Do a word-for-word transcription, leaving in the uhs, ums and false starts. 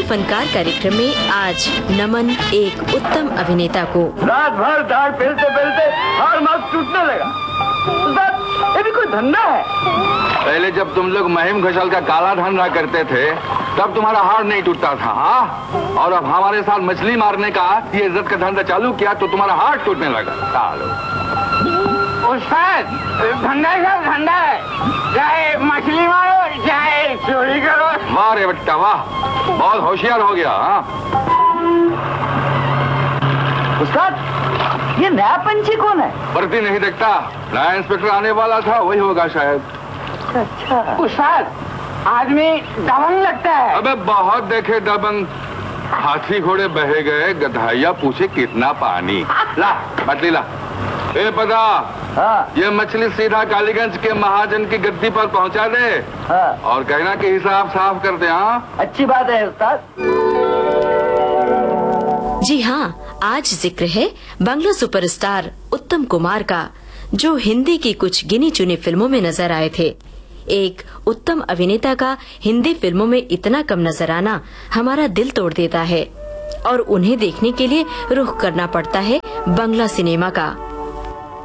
फनकार कार्यक्रम में आज नमन एक उत्तम अभिनेता को। रात भर दाढ़ पेलते पेलते हार मार्ग टूटने लगा। ये भी कोई धंधा है? पहले जब तुम लोग महिम घोषाल का काला धंधा करते थे तब तुम्हारा हार नहीं टूटता था, हाँ? और अब हमारे साथ मछली मारने का ये इज्जत का धंधा चालू किया तो तुम्हारा हार टूटने लगा। चालो उस्ताद, धंधा का धंधा है, चाहे मछली मारो चाहे चोरी करो। वाह रे बट्टा वाह, बहुत होशियार हो गया। हाँ उस्ताद, ये नया पंछी कौन है? भर्ती नहीं देखता, नया इंस्पेक्टर आने वाला था, वही होगा शायद। अच्छा उस्ताद, आदमी दबंग लगता है। अबे बहुत देखे दबंग, हाथी घोड़े बहे गए, गधाइया पूछे कितना पानी। ला मछली ला। ए पता, हाँ। ये मछली सीधा कालीगंज के महाजन की गद्दी पर पहुंचा दे। हाँ। और कहना कि हिसाब साफ कर दे। हाँ अच्छी बात है उस्ताद। जी हाँ, आज जिक्र है बंगला सुपरस्टार उत्तम कुमार का, जो हिंदी की कुछ गिनी चुनी फिल्मों में नजर आए थे। एक उत्तम अभिनेता का हिंदी फिल्मों में इतना कम नजर आना हमारा दिल तोड़ देता है और उन्हें देखने के लिए रुख करना पड़ता है बंगला सिनेमा का।